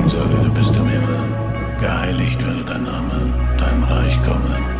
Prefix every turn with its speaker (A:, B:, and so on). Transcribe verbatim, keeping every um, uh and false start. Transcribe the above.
A: Sage, du bist im Himmel, geheiligt werde dein Name, dein Reich komme.